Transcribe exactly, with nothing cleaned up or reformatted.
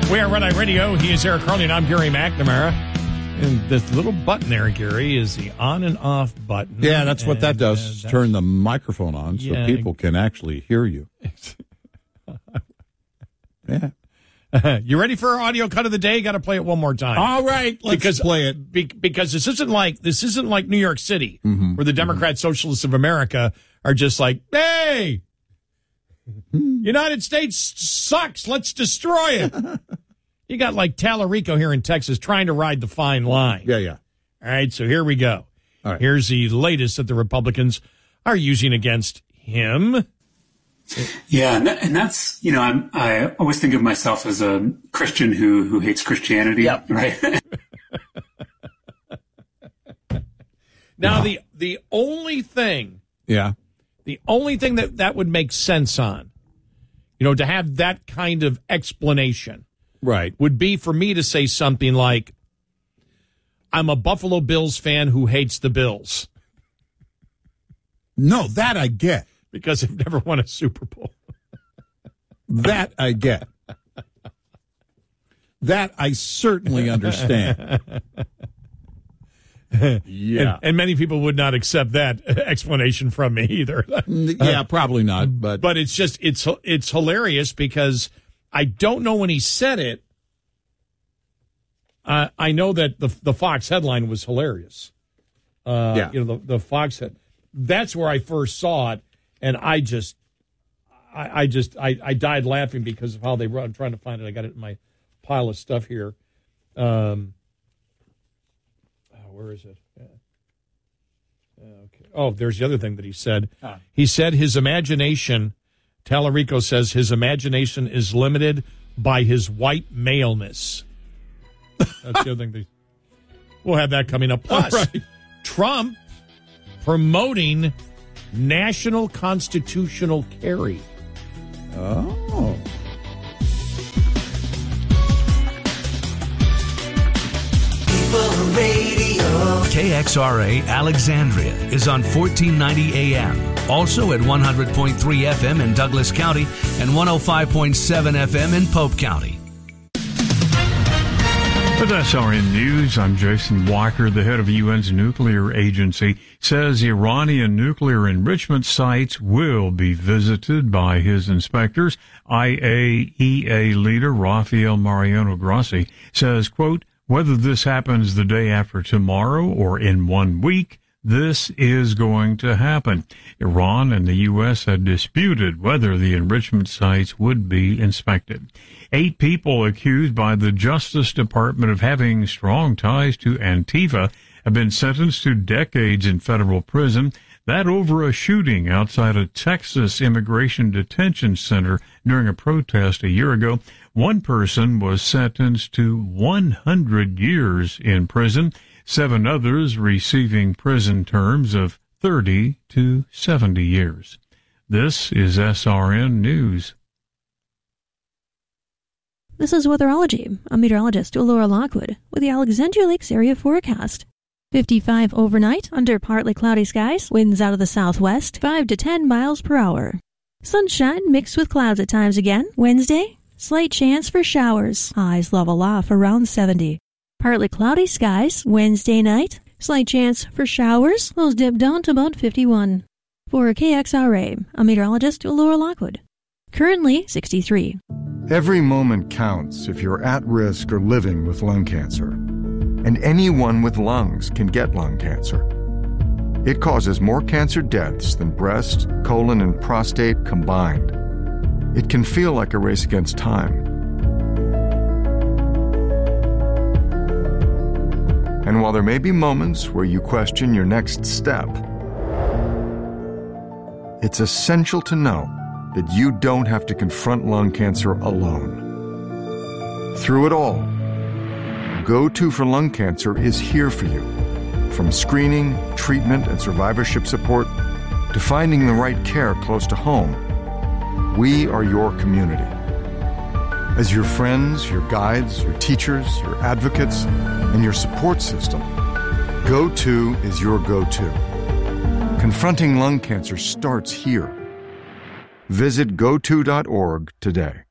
We are Red Eye Radio. He is Eric Carly, and I'm Gary McNamara. And this little button there, Gary, is the on and off button. Yeah, that's what and, that does. uh, Turn the microphone on Yeah. so people can actually hear you. Yeah. You ready for our audio cut of the day? Got to play it one more time. All right, let's because, play it. Be, because this isn't like this isn't like New York City, Mm-hmm. where the Democrat mm-hmm. Socialists of America are just like, hey, United States sucks. Let's destroy it. You got like Tallarico here in Texas trying to ride the fine line. Yeah, yeah. All right, so here we go. All right. Here's the latest that the Republicans are using against him. Yeah, and, that, and that's, you know, I'm, I always think of myself as a Christian who who hates Christianity, yep. right? Now, the the only thing, yeah, the only thing that that would make sense on, you know, to have that kind of explanation, right, would be for me to say something like, I'm a Buffalo Bills fan who hates the Bills. No, that I get. Because they've never won a Super Bowl. That I get. That I certainly understand. Yeah. And, and many people would not accept that explanation from me either. Yeah, probably not. But but it's just, it's it's hilarious because I don't know when he said it. Uh, I know that the the Fox headline was hilarious. Uh, yeah. You know, the, the Fox head. That's where I first saw it. And I just, I, I just, I, I died laughing because of how they run. I'm trying to find it. I got it in my pile of stuff here. Um, oh, where is it? Yeah. Okay. Oh, there's the other thing that he said. Ah. He said his imagination, Tallarico says his imagination is limited by his white maleness. That's the other thing. They, we'll have that coming up. Plus, right. Trump promoting National Constitutional Carry. Oh. K X R A Alexandria is on fourteen ninety A M. Also at one hundred point three F M in Douglas County and one oh five point seven F M in Pope County. With S R N News, I'm Jason Walker. The head of the U N's nuclear agency says Iranian nuclear enrichment sites will be visited by his inspectors. I A E A leader Rafael Mariano Grossi says, quote, whether this happens the day after tomorrow or in one week, this is going to happen. Iran and the U S had disputed whether the enrichment sites would be inspected. Eight people accused by the Justice Department of having strong ties to Antifa have been sentenced to decades in federal prison. That over a shooting outside a Texas immigration detention center during a protest a year ago. One person was sentenced to one hundred years in prison. Seven others receiving prison terms of thirty to seventy years. This is S R N News. This is Weatherology. I'm meteorologist Laura Lockwood with the Alexandria Lakes area forecast. fifty-five overnight under partly cloudy skies, winds out of the southwest, five to ten miles per hour. Sunshine mixed with clouds at times again. Wednesday, slight chance for showers. Highs level off around seventy. Partly cloudy skies Wednesday night. Slight chance for showers. Those dip down to about fifty-one. For K X R A, I'm meteorologist Laura Lockwood. Currently sixty-three. Every moment counts if you're at risk or living with lung cancer. And anyone with lungs can get lung cancer. It causes more cancer deaths than breast, colon, and prostate combined. It can feel like a race against time. And while there may be moments where you question your next step, it's essential to know that you don't have to confront lung cancer alone. Through it all, Go To for Lung Cancer is here for you. From screening, treatment, and survivorship support to finding the right care close to home, we are your community. As your friends, your guides, your teachers, your advocates, and your support system, Go To is your go-to. Confronting lung cancer starts here. Visit go to dot org today.